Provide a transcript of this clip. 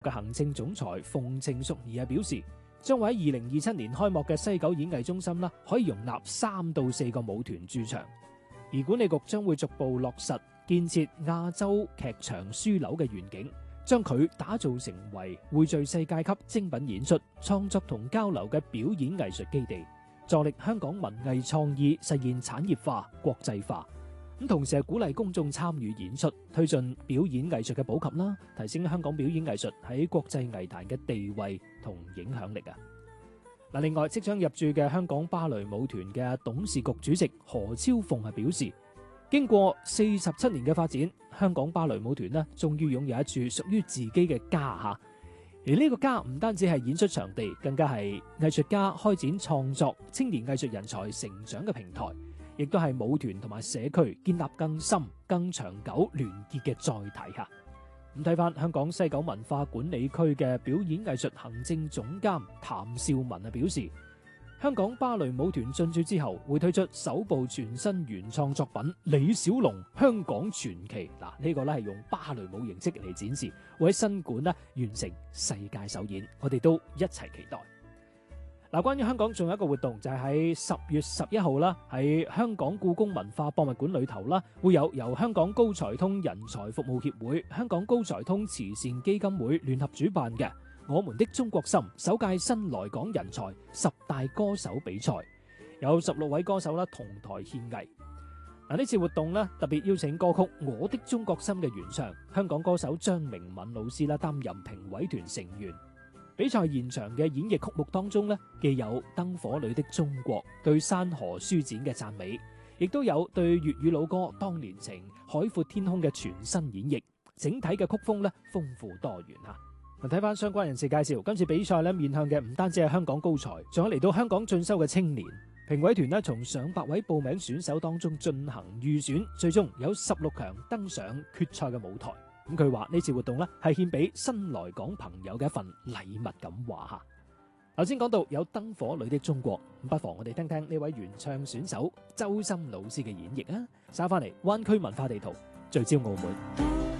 嘅行政總裁馮程淑儀表示，將會喺2027年開幕嘅西九演藝中心啦，可以容納3到4個舞團駐場，而管理局將會逐步落實建設亞洲劇場樞紐嘅願景，將佢打造成為匯聚世界級精品演出、創作同交流嘅表演藝術基地，助力香港文藝創意實現產業化、國際化。咁同時係鼓勵公眾參與演出，推進表演藝術嘅普及啦，提升香港表演藝術喺國際藝壇嘅地位同影響力啊！嗱，另外即將入駐嘅香港芭蕾舞團嘅董事局主席何超鳳表示，經過47年嘅發展，香港芭蕾舞團呢終於擁有一處屬於自己嘅家吓。而呢個家唔單止係演出場地，更加係藝術家開展創作、青年藝術人才成長嘅平台，亦都係舞團同埋社區建立更深、更長久聯結嘅載體吓。咁睇翻香港西九文化管理區嘅表演藝術行政總監譚兆文表示，香港芭蕾舞團進駐之後，會推出首部全新原創作品《李小龍香港傳奇》。嗱，呢個咧係用芭蕾舞形式嚟展示，會喺新館咧完成世界首演，我哋都一齊期待。嗱，關於香港仲有一個活動，就係喺10月11號啦，喺香港故宮文化博物館裏頭啦，會有由香港高才通人才服務協會、香港高才通慈善基金會聯合主辦嘅我們的中國心首屆新來港人才10大歌手比賽，有16位歌手啦同台獻藝。嗱，呢次活動咧特別邀請歌曲《我的中國心》嘅原唱香港歌手張明敏老師啦擔任評委團成員。比賽現場嘅演繹曲目當中咧，既有燈火裏的中國對山河書展嘅讚美，亦都有對粵語老歌《當年情》、《海闊天空》嘅全新演繹，整體嘅曲風咧豐富多元啊！睇翻相關人士介紹，今次比賽咧面向嘅唔單止係香港高才，仲有嚟到香港進修嘅青年。評委團咧從上百位報名選手當中進行預選，最終有16強登上決賽嘅舞台。咁佢話呢次活動咧係獻俾新來港朋友嘅一份禮物咁話吓。頭先講到有燈火裏的中國，不妨我哋聽聽呢位原唱選手周深老師嘅演繹啊！稍翻嚟灣區文化地圖，聚焦澳門。